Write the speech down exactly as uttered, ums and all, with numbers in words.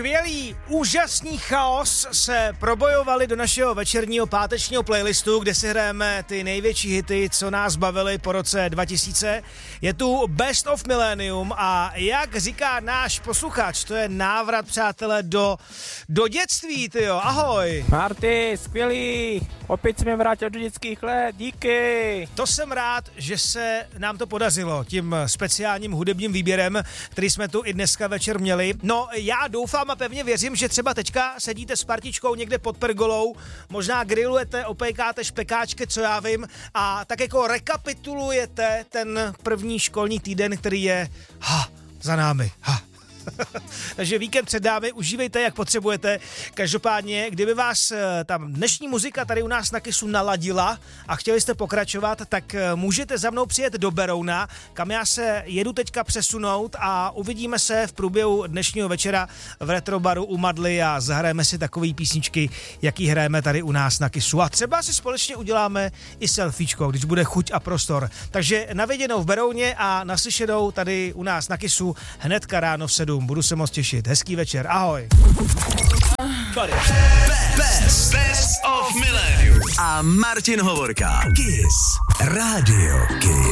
skvělý, úžasný chaos se probojovali do našeho večerního pátečního playlistu, kde si hrajeme ty největší hity, co nás bavily po roce dva tisíce. Je tu Best of Millennium a jak říká náš posluchač, to je návrat, přátelé, do, do dětství, tyjo, ahoj. Marty, skvělý, opět jsme vrátil do dětských let, díky. To jsem rád, že se nám to podařilo tím speciálním hudebním výběrem, který jsme tu i dneska večer měli. No, já doufám a pevně věřím, že třeba teďka sedíte s partičkou někde pod pergolou, možná grillujete, opékáte špekáčky, co já vím, a tak jako rekapitulujete ten první školní týden, který je ha, za námi. Ha. Takže víkend před námi, užívejte, jak potřebujete. Každopádně, kdyby vás tam dnešní muzika tady u nás na Kissu naladila a chtěli jste pokračovat, tak můžete za mnou přijet do Berouna, kam já se jedu teďka přesunout a uvidíme se v průběhu dnešního večera v Retrobaru u Madly a zahrajeme si takový písničky, jaký hrajeme tady u nás na Kissu. A třeba si společně uděláme i selfiečko, když bude chuť a prostor. Takže na viděnou v Berouně a naslyšenou tady u nás na Kissu hnedka ráno v sedm. Budu se moc těšit. Hezký večer. Ahoj. Best, best of Millennium. A Martin Hovorka. Kiss. Radio Kiss.